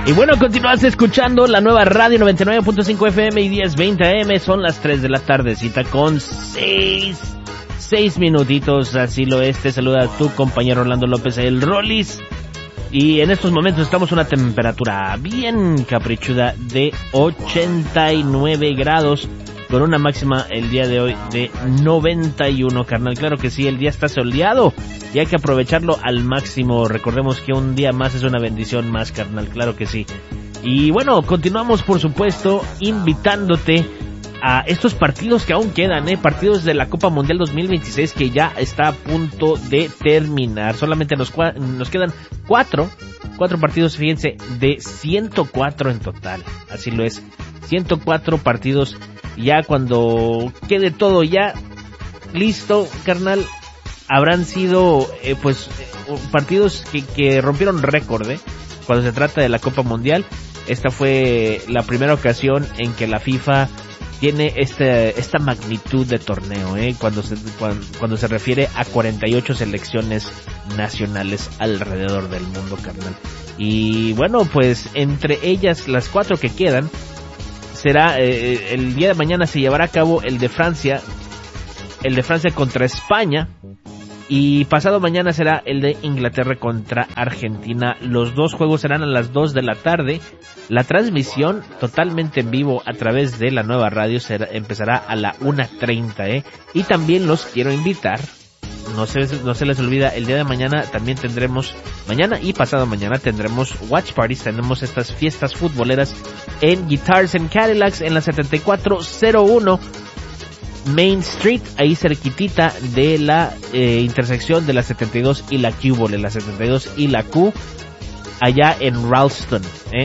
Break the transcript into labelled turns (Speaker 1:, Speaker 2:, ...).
Speaker 1: Y bueno, continúas escuchando la nueva radio 99.5 FM y 1020 AM. Son las 3 de la tardecita con 6 minutitos. Así lo es. Te saluda tu compañero Orlando López, el Rolis. Y en estos momentos estamos a una temperatura bien caprichuda de 89 grados. Con una máxima el día de hoy de 91, carnal. Claro que sí, el día está soleado y hay que aprovecharlo al máximo. Recordemos que un día más es una bendición más, carnal. Claro que sí. Y bueno, continuamos por supuesto invitándote a estos partidos que aún quedan, partidos de la Copa Mundial 2026 que ya está a punto de terminar. Solamente nos quedan cuatro partidos, fíjense, de 104 en total. Así lo es, 104 partidos. Ya cuando quede todo ya listo, carnal, habrán sido partidos que rompieron récord, cuando se trata de la Copa Mundial. Esta fue la primera ocasión en que la FIFA tiene esta magnitud de torneo, cuando se refiere a 48 selecciones nacionales alrededor del mundo, carnal. Y bueno, pues entre ellas las 4 que quedan será el día de mañana se llevará a cabo el de Francia contra España, y pasado mañana será el de Inglaterra contra Argentina. Los dos juegos serán a las 2 de la tarde. La transmisión totalmente en vivo a través de la nueva radio empezará a la 1:30, y también los quiero invitar. No se les olvida, el día de mañana también tendremos, mañana y pasado mañana tendremos watch parties, tendremos estas fiestas futboleras en Guitars and Cadillacs en la 7401 Main Street, ahí cerquitita de la intersección de la 72 y la Q, la 72 y la Q, allá en Ralston,